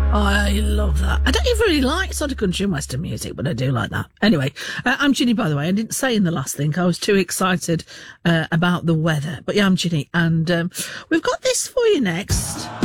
I love that. I don't even really like sort of country and western music, but I do like that. Anyway, I'm Ginny, by the way. I didn't say in the last thing, I was too excited about the weather. But yeah, I'm Ginny, and we've got this for you next.